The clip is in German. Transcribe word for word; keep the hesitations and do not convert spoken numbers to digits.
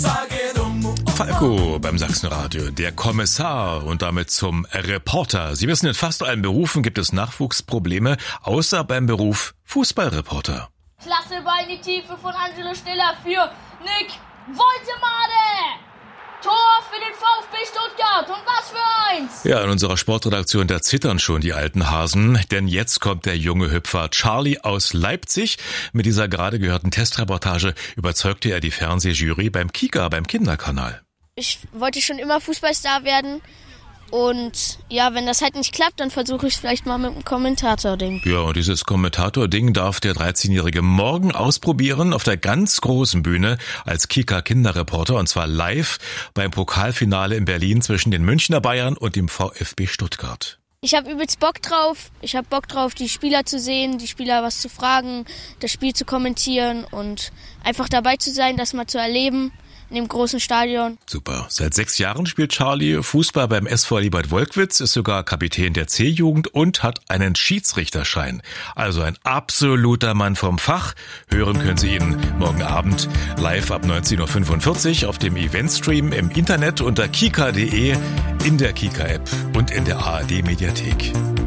Falco beim Sachsenradio, der Kommissar und damit zum Reporter. Sie wissen, in fast allen Berufen gibt es Nachwuchsprobleme, außer beim Beruf Fußballreporter. Klasse Ball in die Tiefe von Angelo Stiller für Nick Woltemade. Tor für den VfB Stuttgart und was für eins! Ja, in unserer Sportredaktion, da zittern schon die alten Hasen, denn jetzt kommt der junge Hüpfer Charlie aus Leipzig. Mit dieser gerade gehörten Testreportage überzeugte er die Fernsehjury beim Kika, beim Kinderkanal. Ich wollte schon immer Fußballstar werden und ja, wenn das halt nicht klappt, dann versuche ich es vielleicht mal mit einem Kommentator-Ding. Ja, und dieses Kommentator-Ding darf der dreizehnjährige morgen ausprobieren auf der ganz großen Bühne als Kika-Kinderreporter und zwar live beim Pokalfinale in Berlin zwischen den Münchner Bayern und dem VfB Stuttgart. Ich habe übelst Bock drauf. Ich habe Bock drauf, die Spieler zu sehen, die Spieler was zu fragen, das Spiel zu kommentieren und einfach dabei zu sein, das mal zu erleben. In dem großen Stadion. Super. Seit sechs Jahren spielt Charlie Fußball beim S V Liebert-Wolkwitz, ist sogar Kapitän der C-Jugend und hat einen Schiedsrichterschein. Also ein absoluter Mann vom Fach. Hören können Sie ihn morgen Abend live ab neunzehn Uhr fünfundvierzig auf dem Eventstream im Internet unter kika punkt de, in der Kika-App und in der A R D-Mediathek.